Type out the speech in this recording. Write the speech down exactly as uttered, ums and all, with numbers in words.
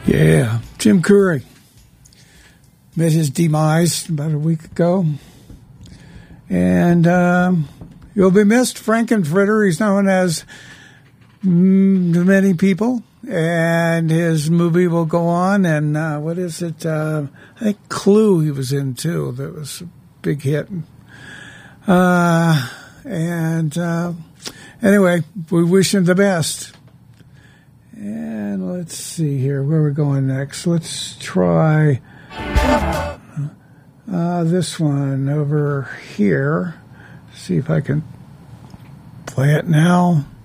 Yeah, Jim Coury met his demise about a week ago. And um, you'll be missed, Frankenfurter. He's known as mm, to many people. And his movie will go on. And uh, what is it? Uh, I think Clue he was in, too. That was a big hit. Uh, and uh, anyway, we wish him the best. And let's see here, where we're going next. Let's try uh, this one over here. See if I can play it now.